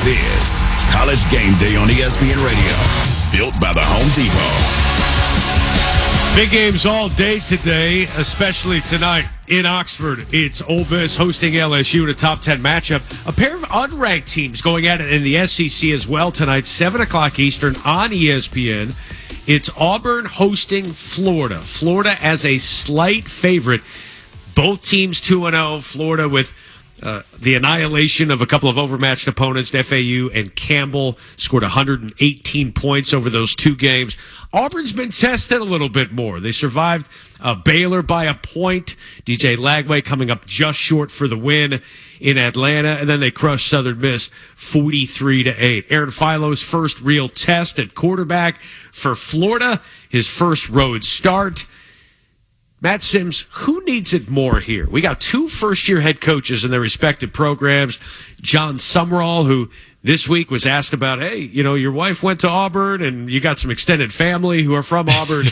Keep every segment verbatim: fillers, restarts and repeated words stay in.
This is College Game Day on E S P N Radio, built by the Home Depot. Big games all day today, especially tonight in Oxford. It's Ole Miss hosting L S U in a top ten matchup. A pair of unranked teams going at it in the S E C as well tonight, seven o'clock Eastern on E S P N. It's Auburn hosting Florida. Florida as a slight favorite. Both teams two and oh. Florida with Uh, the annihilation of a couple of overmatched opponents. F A U and Campbell scored one hundred eighteen points over those two games. Auburn's been tested a little bit more. They survived uh, Baylor by a point. D J Lagway coming up just short for the win in Atlanta, and then they crushed Southern Miss forty-three to eight. Aaron Philo's first real test at quarterback for Florida, his first road start. Matt Sims, who needs it more here? We got two first-year head coaches in their respective programs. John Sumrall, who this week was asked about, hey, you know, your wife went to Auburn and you got some extended family who are from Auburn.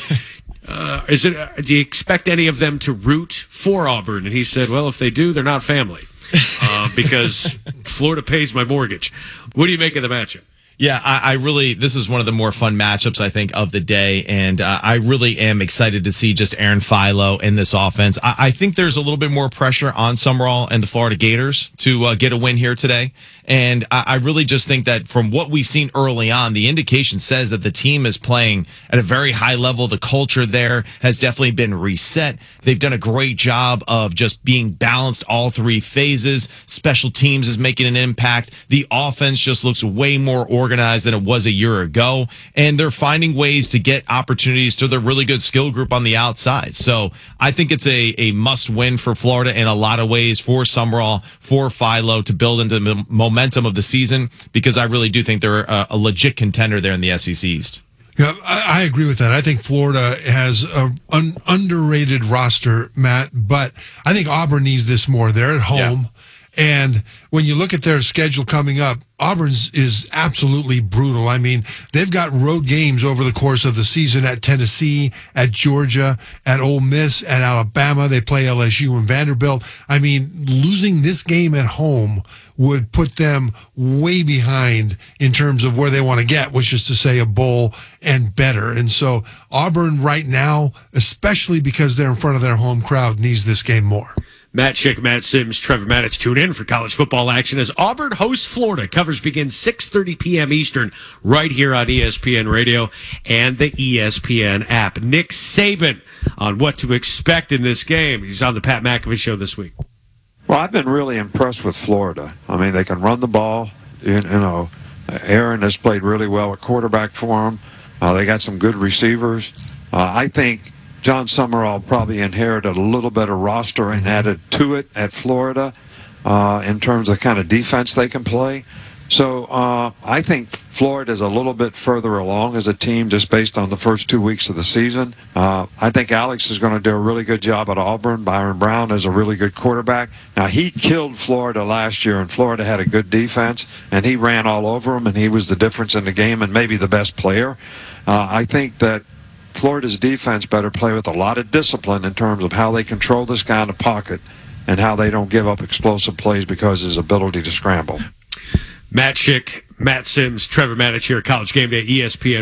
uh, is it? Uh, do you expect any of them to root for Auburn? And he said, well, if they do, they're not family uh, because Florida pays my mortgage. What do you make of the matchup? Yeah, I, I really, this is one of the more fun matchups, I think, of the day. And uh, I really am excited to see just Aaron Philo in this offense. I, I think there's a little bit more pressure on Sumrall and the Florida Gators to uh, get a win here today. And I, I really just think that from what we've seen early on, the indication says that the team is playing at a very high level. The culture there has definitely been reset. They've done a great job of just being balanced all three phases. Special teams is making an impact. The offense just looks way more organized than it was a year ago. And they're finding ways to get opportunities to their really good skill group on the outside. So I think it's a, a must win for Florida in a lot of ways, for Sumrall, for Philo, to build into the momentum of the season, because I really do think they're a, a legit contender there in the S E C East. Yeah, I, I agree with that. I think Florida has an un, underrated roster, Matt, but I think Auburn needs this more. They're at home. Yeah. And when you look at their schedule coming up, Auburn's is absolutely brutal. I mean, they've got road games over the course of the season at Tennessee, at Georgia, at Ole Miss, at Alabama. They play L S U and Vanderbilt. I mean, losing this game at home would put them way behind in terms of where they want to get, which is to say a bowl and better. And so Auburn right now, especially because they're in front of their home crowd, needs this game more. Matt Schick, Matt Sims, Trevor Maddich tune in for college football action as Auburn hosts Florida. Coverage begins six thirty p.m. Eastern right here on E S P N Radio and the E S P N app. Nick Saban on what to expect in this game. He's on the Pat McAfee Show this week. Well, I've been really impressed with Florida. I mean, they can run the ball. You, you know, Aaron has played really well at quarterback for them. Uh, they got some good receivers. Uh, I think John Sumrall probably inherited a little better roster and added to it at Florida uh, in terms of the kind of defense they can play. So uh, I think Florida is a little bit further along as a team just based on the first two weeks of the season. Uh, I think Alex is going to do a really good job at Auburn. Byron Brown is a really good quarterback. Now, he killed Florida last year, and Florida had a good defense, and he ran all over them, and he was the difference in the game and maybe the best player. Uh, I think that Florida's defense better play with a lot of discipline in terms of how they control this guy in the pocket and how they don't give up explosive plays because of his ability to scramble. Matt Schick, Matt Sims, Trevor Maddich here at College Game Day, E S P N.